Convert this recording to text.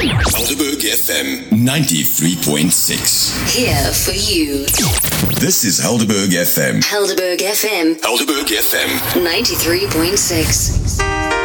Helderberg FM 93.6. Here for you. This is Helderberg FM. Helderberg FM. Helderberg FM 93.6.